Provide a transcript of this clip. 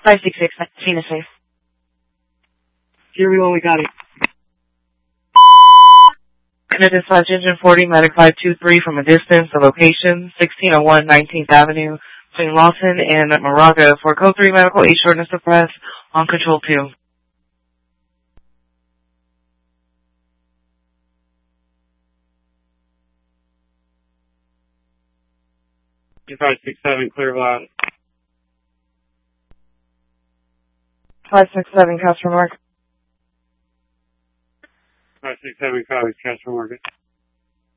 566, Tina Safe. Here we go, we got it. And it is dispatch engine 40, medic 523 from a distance. The location, 1601 19th Avenue, between Lawson and Moraga for code 3 medical 8 shortness of breath on control 2. 567, clear loud. 567, customer mark. 567, copy, Casper Market.